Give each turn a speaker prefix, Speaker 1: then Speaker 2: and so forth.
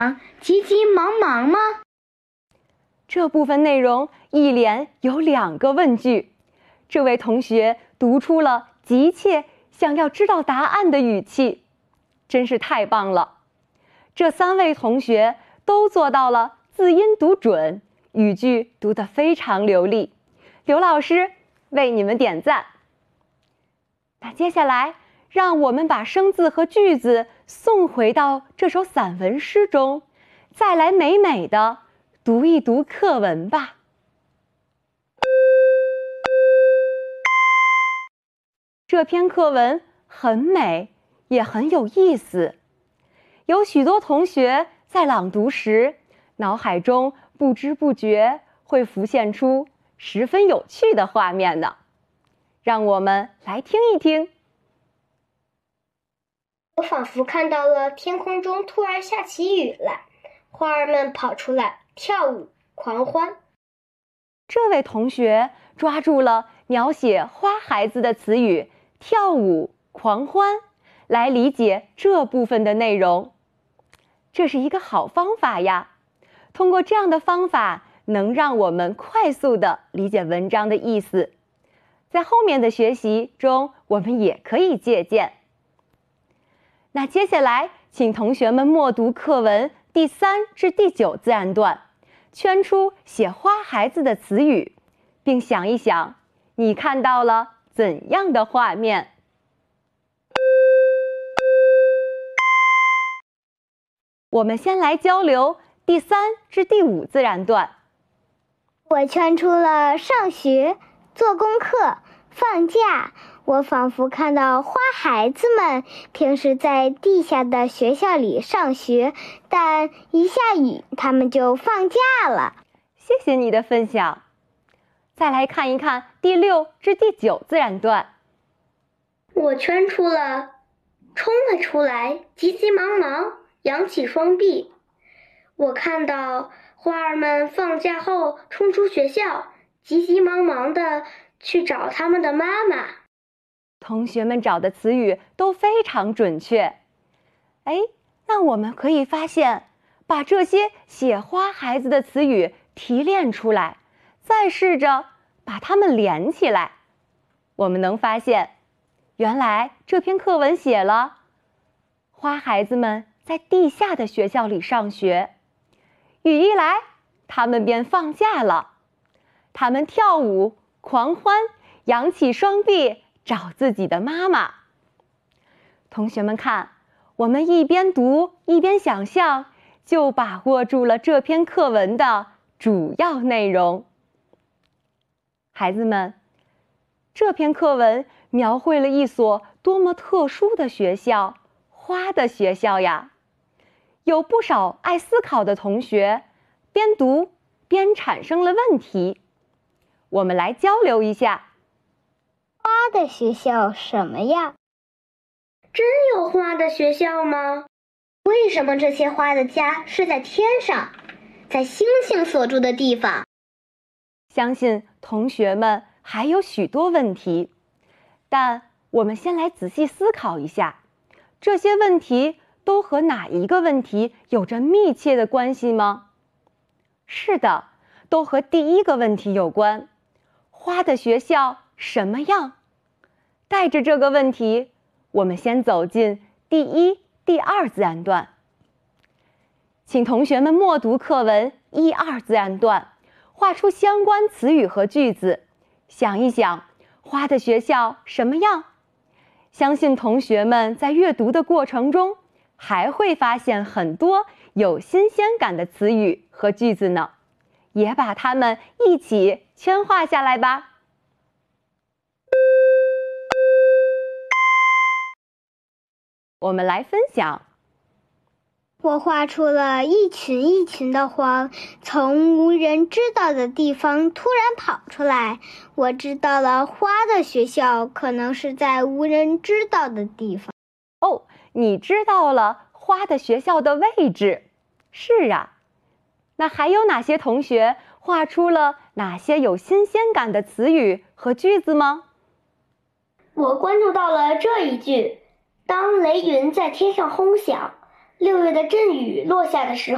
Speaker 1: 急急忙忙吗？
Speaker 2: 这部分内容一连有2个问句，这位同学读出了急切想要知道答案的语气，真是太棒了。这3位同学都做到了字音读准，语句读得非常流利。刘老师为你们点赞。那接下来，让我们把生字和句子送回到这首散文诗中，再来美美的读一读课文吧。这篇课文很美，也很有意思。有许多同学在朗读时，脑海中不知不觉会浮现出十分有趣的画面呢。让我们来听一听。
Speaker 1: 我仿佛看到了天空中突然下起雨来，花儿们跑出来跳舞狂欢。
Speaker 2: 这位同学抓住了描写花孩子的词语跳舞狂欢，来理解这部分的内容。这是一个好方法呀。通过这样的方法，能让我们快速地理解文章的意思。在后面的学习中，我们也可以借鉴。那接下来，请同学们默读课文第3至第9自然段，圈出写花孩子的词语，并想一想，你看到了怎样的画面？我们先来交流第3至第5自然段。
Speaker 1: 我圈出了上学、做功课、放假。我仿佛看到花孩子们平时在地下的学校里上学，但一下雨，他们就放假了。
Speaker 2: 谢谢你的分享。再来看一看第6至第9自然段。
Speaker 1: 我圈出了冲了出来，急急忙忙，扬起双臂。我看到花儿们放假后冲出学校，急急忙忙地去找他们的妈妈。
Speaker 2: 同学们找的词语都非常准确。那我们可以发现，把这些写花孩子的词语提炼出来，再试着把它们连起来，我们能发现，原来这篇课文写了花孩子们在地下的学校里上学，雨一来，他们便放假了。他们跳舞狂欢，扬起双臂找自己的妈妈。同学们看，我们一边读一边想象，就把握住了这篇课文的主要内容。孩子们，这篇课文描绘了一所多么特殊的学校——花的学校呀！有不少爱思考的同学，边读边产生了问题。我们来交流一下。
Speaker 1: 花的学校什么样？真有花的学校吗？为什么这些花的家是在天上，在星星所住的地方？
Speaker 2: 相信同学们还有许多问题，但我们先来仔细思考一下，这些问题都和哪一个问题有着密切的关系吗？是的，都和第一个问题有关。花的学校什么样？带着这个问题，我们先走进第1、第2自然段。请同学们默读课文1、2自然段，画出相关词语和句子，想一想花的学校什么样？相信同学们在阅读的过程中，还会发现很多有新鲜感的词语和句子呢，也把它们一起圈画下来吧。我们来分享。
Speaker 1: 我画出了一群一群的花，从无人知道的地方突然跑出来。我知道了，花的学校可能是在无人知道的地方。
Speaker 2: 哦，你知道了花的学校的位置。是啊，那还有哪些同学画出了哪些有新鲜感的词语和句子吗？
Speaker 1: 我关注到了这一句：当雷云在天上轰响，6月的阵雨落下的时候，